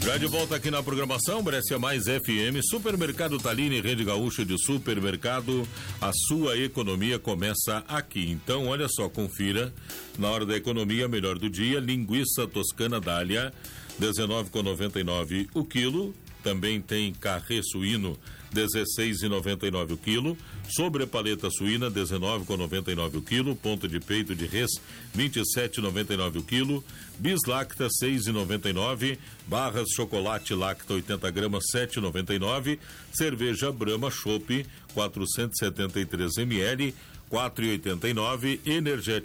Já de volta aqui na programação, Brescia Mais FM, Supermercado Tallini, Rede Gaúcha de Supermercado, a sua economia começa aqui. Então, olha só, confira, na hora da economia, melhor do dia, linguiça toscana Dália, R$19,99 o quilo. Também tem carré suíno, R$16,99 o quilo. Sobrepaleta suína, R$19,99 o quilo. Ponta de peito de res, R$27,99 o quilo. Bislacta, R$6,99. Barras chocolate lacta 80 gramas, R$7,99. Cerveja Brahma Chopp, 473 ml, R$4,89. Energético